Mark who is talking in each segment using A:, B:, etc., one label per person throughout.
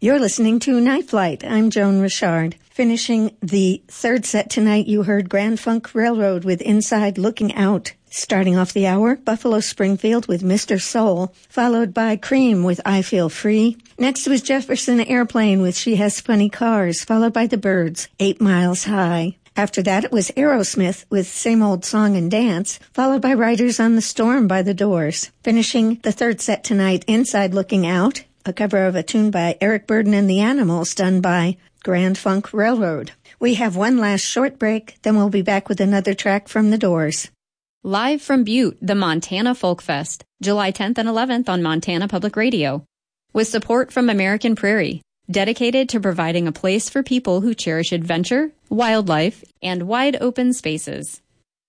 A: You're listening to Night Flight. I'm Joan Richard. Finishing the third set tonight, you heard Grand Funk Railroad with Inside Looking Out. Starting off the hour, Buffalo Springfield with Mr. Soul, followed by Cream with I Feel Free. Next was Jefferson Airplane with She Has Funny Cars, followed by The Byrds, 8 Miles High. After that, it was Aerosmith with Same Old Song and Dance, followed by Riders on the Storm by The Doors. Finishing the third set tonight, Inside Looking Out, a cover of a tune by Eric Burdon and the Animals done by Grand Funk Railroad. We have one last short break, then we'll be back with another track from The Doors.
B: Live from Butte, the Montana Folk Fest, July 10th and 11th on Montana Public Radio. With support from American Prairie, dedicated to providing a place for people who cherish adventure, wildlife, and wide open spaces.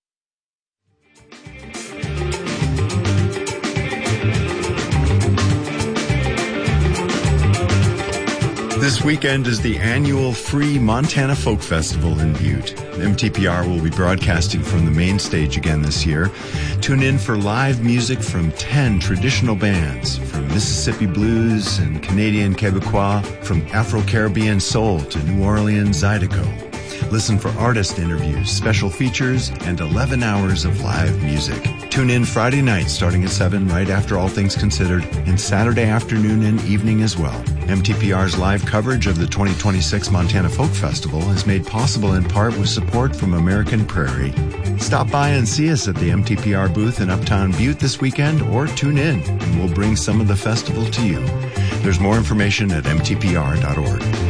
C: This weekend is the annual free Montana Folk Festival in Butte. MTPR will be broadcasting from the main stage again this year. Tune in for live music from 10 traditional bands, from Mississippi blues and Canadian Quebecois, from Afro-Caribbean soul to New Orleans Zydeco. Listen for artist interviews, special features, and 11 hours of live music. Tune in Friday night starting at 7 right after All Things Considered, and Saturday afternoon and evening as well. MTPR's live coverage of the 2026 Montana Folk Festival is made possible in part with support from American Prairie. Stop by and see us at the MTPR booth in Uptown Butte this weekend, or tune in and we'll bring some of the festival to you. There's more information at mtpr.org.